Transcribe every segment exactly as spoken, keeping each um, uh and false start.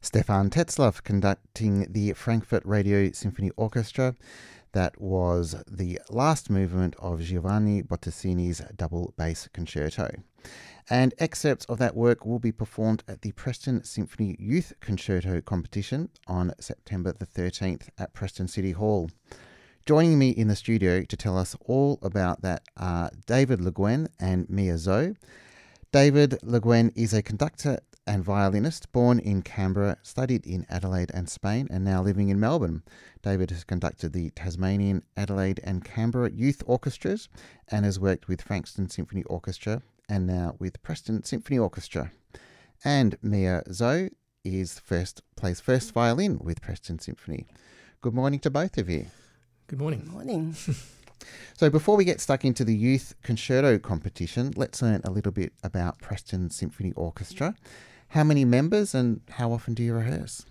Stefan Tetzlaff conducting the Frankfurt Radio Symphony Orchestra. That was the last movement of Giovanni Bottesini's double bass concerto. And excerpts of that work will be performed at the Preston Symphony Youth Concerto Competition on September the thirteenth at Preston City Hall. Joining me in the studio to tell us all about that are David Le Guen and Mia Zhou. David Le Guen is a conductor and violinist born in Canberra, studied in Adelaide and Spain, and now living in Melbourne. David has conducted the Tasmanian, Adelaide and Canberra Youth Orchestras and has worked with Frankston Symphony Orchestra and now with Preston Symphony Orchestra. And Mia Zhou is first plays first violin with Preston Symphony. Good morning to both of you. Good morning. Good morning. So before we get stuck into the youth concerto competition, let's learn a little bit about Preston Symphony Orchestra. How many members and how often do you rehearse?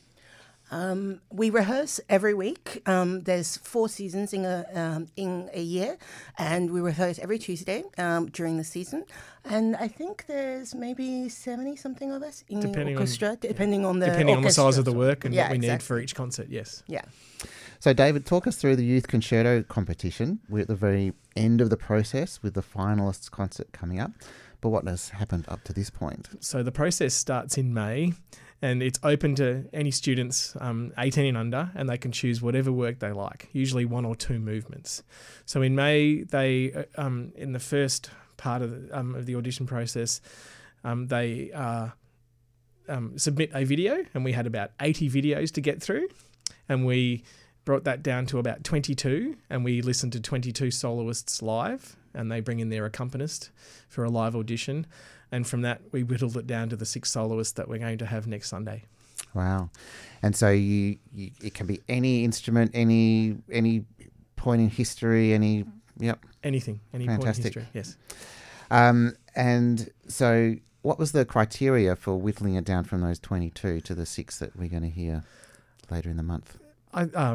Um, we rehearse every week. Um, there's four seasons in a um, in a year, and we rehearse every Tuesday um, during the season. And I think there's maybe seventy something of us in Depending the orchestra, on, depending on the depending orchestra. on the size of the work and Yeah, what we exactly. need for each concert. Yes. Yeah. So David, talk us through the youth concerto competition. We're at the very end of the process with the finalists concert coming up. But what has happened up to this point? So the process starts in May, and it's open to any students um, eighteen and under, and they can choose whatever work they like, usually one or two movements. So in May, they uh, um, in the first part of the, um, of the audition process, um, they uh, um, submit a video, and we had about eighty videos to get through, and we brought that down to about twenty-two, and we listened to twenty-two soloists live, and they bring in their accompanist for a live audition. And from that, we whittled it down to the six soloists that we're going to have next Sunday. Wow. And so you, you it can be any instrument, any any point in history, any, yep. Anything, any Fantastic. point in history, yes. Um, and so what was the criteria for whittling it down from those twenty-two to the six that we're going to hear later in the month? I, uh,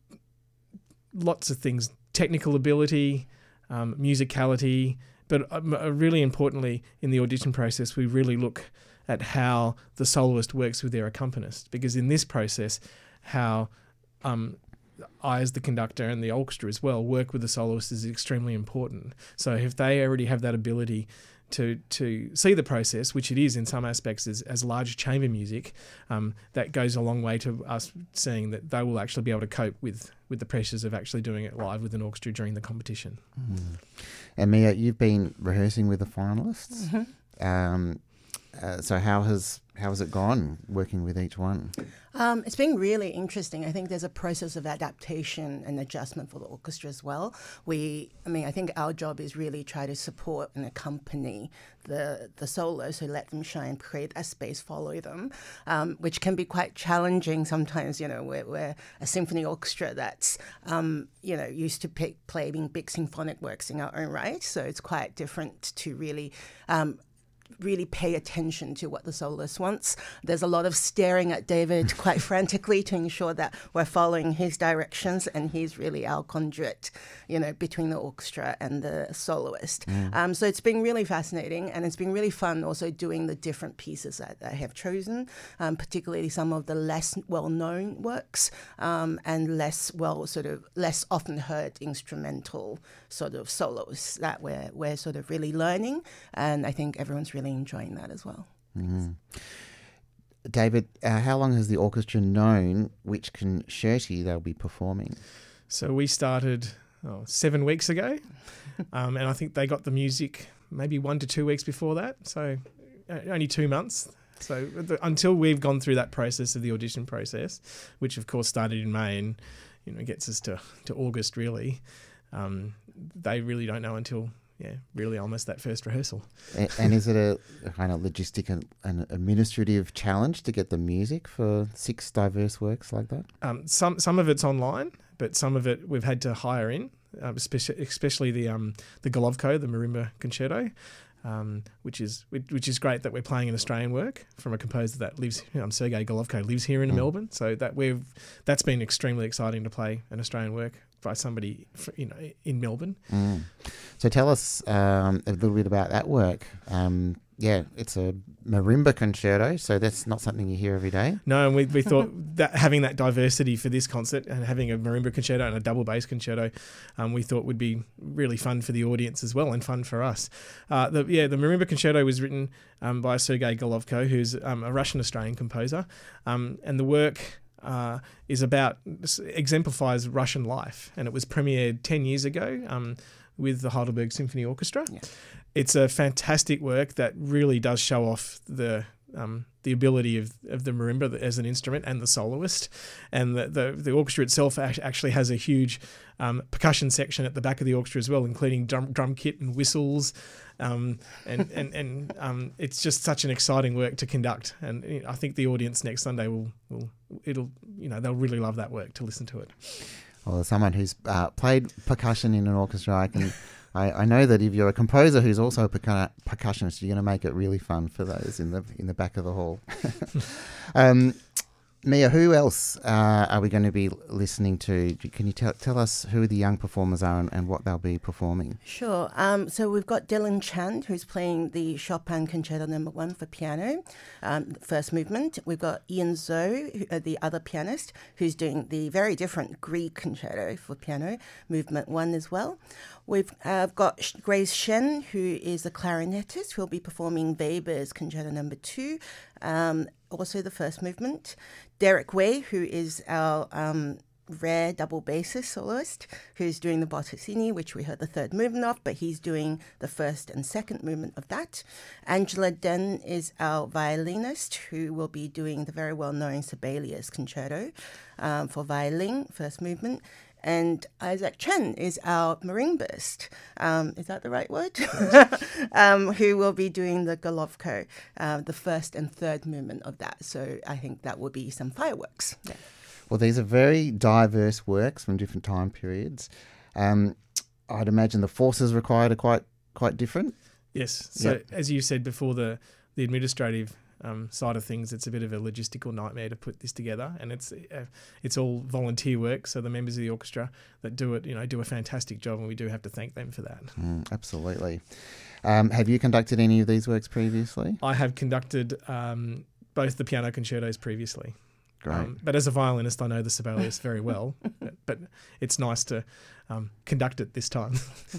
lots of things, technical ability, um, musicality, but uh, really importantly in the audition process, we really look at how the soloist works with their accompanist, because in this process, how um, I as the conductor and the orchestra as well work with the soloist is extremely important. So if they already have that ability to to see the process, which it is in some aspects as, as large chamber music, um, that goes a long way to us seeing that they will actually be able to cope with, with the pressures of actually doing it live with an orchestra during the competition. Mm. And Mia, you've been rehearsing with the finalists. Mm-hmm. Um, uh, so how has how has it gone working with each one? Um, it's been really interesting. I think there's a process of adaptation and adjustment for the orchestra as well. We, I mean, I think our job is really try to support and accompany the the solos, so let them shine, create a space, follow them, um, which can be quite challenging sometimes. You know, we're, we're a symphony orchestra that's, um, you know, used to pick, playing big symphonic works in our own right, so it's quite different to really Um, really pay attention to what the soloist wants. There's a lot of staring at David quite frantically to ensure that we're following his directions, and he's really our conduit, you know, between the orchestra and the soloist. Mm. Um, so it's been really fascinating, and it's been really fun also doing the different pieces that I have chosen, um, particularly some of the less well-known works um, and less well sort of less often heard instrumental sort of solos that we're we're sort of really learning, and I think everyone's really enjoying that as well. Mm-hmm. David, uh, how long has the orchestra known which concerti they'll be performing? So we started oh, seven weeks ago, um, and I think they got the music maybe one to two weeks before that, so uh, only two months. So the, until we've gone through that process of the audition process, which of course started in May and you know gets us to, to August really, um, they really don't know until yeah, really almost that first rehearsal. And, and is it a, a kind of logistic and, and administrative challenge to get the music for six diverse works like that? Um, some some of it's online, but some of it we've had to hire in, uh, especially, especially the um, the Golovko, the marimba concerto, um, which is which is great that we're playing an Australian work from a composer that lives. Um, Sergei Golovko lives here in mm. Melbourne, so that we've that's been extremely exciting to play an Australian work by somebody, you know, in Melbourne. Mm. So tell us um, a little bit about that work. Um, yeah, it's a marimba concerto, so that's not something you hear every day. No, and we, we thought that having that diversity for this concert and having a marimba concerto and a double bass concerto, um, we thought would be really fun for the audience as well and fun for us. Uh, the, yeah, the marimba concerto was written um, by Sergei Golovko, who's um, a Russian-Australian composer, um, and the work uh, is about, exemplifies Russian life, and it was premiered ten years ago um, with the Heidelberg Symphony Orchestra. Yeah. It's a fantastic work that really does show off the um, the ability of, of the marimba as an instrument and the soloist. And the, the, the orchestra itself actually has a huge um, percussion section at the back of the orchestra as well, including drum, drum kit and whistles. Um, and and, and um, it's just such an exciting work to conduct. And you know, I think the audience next Sunday will, will it'll you know they'll really love that work to listen to it. Well, as someone who's uh, played percussion in an orchestra, I can... I, I know that if you're a composer who's also a percu- percussionist, you're going to make it really fun for those in the in the back of the hall. um, Mia, who else uh, are we going to be listening to? Can you tell tell us who the young performers are and, and what they'll be performing? Sure. Um, so we've got Dylan Chand, who's playing the Chopin Concerto Number One for piano, um, first movement. We've got Ian Zoe, who, uh, the other pianist, who's doing the very different Grieg Concerto for piano, movement one as well. We've uh, got Grace Shen, who is a clarinetist, who will be performing Weber's Concerto Number Two, um, also the first movement. Derek Way, who is our um, rare double bassist soloist, who's doing the Bottesini, which we heard the third movement of, but he's doing the first and second movement of that. Angela Den is our violinist, who will be doing the very well-known Sibelius Concerto um, for violin, first movement. And Isaac Chen is our marimbist, um, is that the right word? um, who will be doing the Golovko, uh, the first and third movement of that. So I think that will be some fireworks. Yeah. Well, these are very diverse works from different time periods. Um, I'd imagine the forces required are quite quite different. Yes. So yep. As you said before, the the administrative Um, side of things, it's a bit of a logistical nightmare to put this together, and it's uh, it's all volunteer work. So the members of the orchestra that do it, you know, do a fantastic job, and we do have to thank them for that. Mm, absolutely. Um, have you conducted any of these works previously? I have conducted um, both the piano concertos previously. Great. Um, but as a violinist, I know the Sibelius very well. but, but it's nice to um, conduct it this time.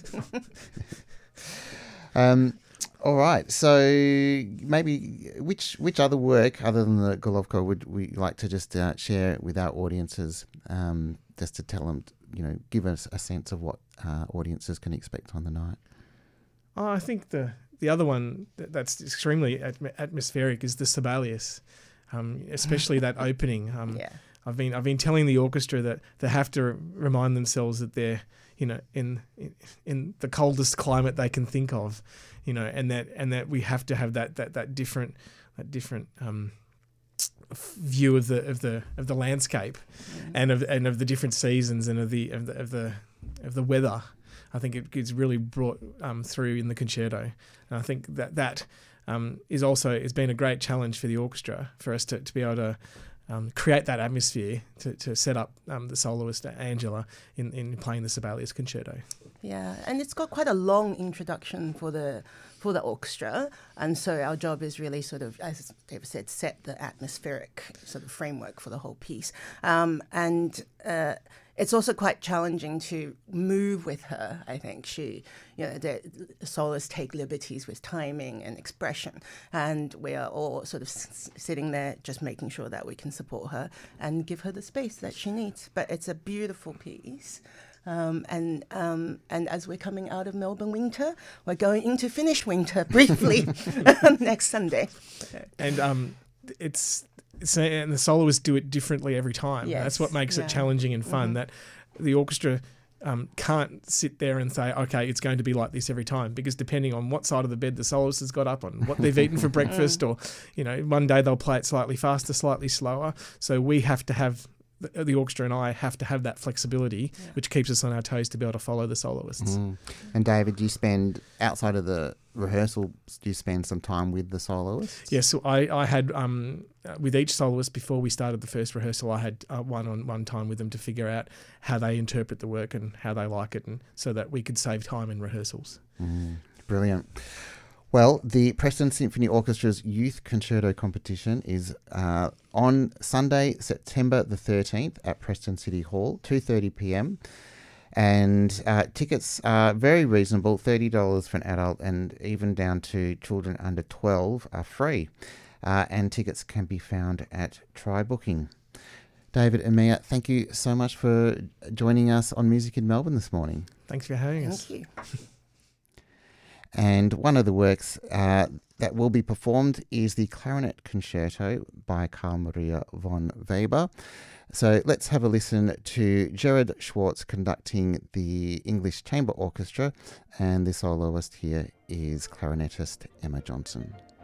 um. All right. So maybe which which other work other than the Golovko would we like to just uh, share with our audiences, um, just to tell them, you know, give us a sense of what uh, audiences can expect on the night? Oh, I think the the other one that's extremely atm- atmospheric is the Sibelius, um, especially that opening. Um, yeah. I've been I've been telling the orchestra that they have to remind themselves that they're, you know, in in, in the coldest climate they can think of. You know, and that and that we have to have that that that different that different um, view of the of the of the landscape, mm. and of and of the different seasons and of the of the of the, of the weather. I think it gets really brought um, through in the concerto, and I think that that um, is also it's been a great challenge for the orchestra for us to, to be able to um, create that atmosphere to, to set up um, the soloist Angela in, in playing the Sibelius Concerto. Yeah, and it's got quite a long introduction for the for the orchestra, and so our job is really sort of, as David said, set the atmospheric sort of framework for the whole piece. Um, and uh, it's also quite challenging to move with her. I think she, you know, the, the soloists take liberties with timing and expression, and we are all sort of s- sitting there just making sure that we can support her and give her the space that she needs. But it's a beautiful piece. Um, and um, and as we're coming out of Melbourne winter, we're going into Finnish winter briefly next Sunday. And um, it's, it's and the soloists do it differently every time. Yes. That's what makes yeah. it challenging and fun. Mm-hmm. That the orchestra um, can't sit there and say, okay, it's going to be like this every time, because depending on what side of the bed the soloist has got up on, what they've eaten for breakfast, or you know, one day they'll play it slightly faster, slightly slower. So we have to have the, the orchestra and I have to have that flexibility, yeah. which keeps us on our toes to be able to follow the soloists. Mm. And David, do you spend, outside of the rehearsal, do you spend some time with the soloists? Yes, so I, I had, um, with each soloist, before we started the first rehearsal, I had uh, one-on-one time with them to figure out how they interpret the work and how they like it, and so that we could save time in rehearsals. Mm. Brilliant. Well, the Preston Symphony Orchestra's Youth Concerto Competition is uh, on Sunday, September the thirteenth at Preston City Hall, two thirty p m. And uh, tickets are very reasonable, thirty dollars for an adult, and even down to children under twelve are free. Uh, and tickets can be found at Try Booking. David and Mia, thank you so much for joining us on Music in Melbourne this morning. Thanks for having us. Thank you. And one of the works uh, that will be performed is the Clarinet Concerto by Carl Maria von Weber. So let's have a listen to Gerard Schwartz conducting the English Chamber Orchestra, and the soloist here is clarinetist Emma Johnson.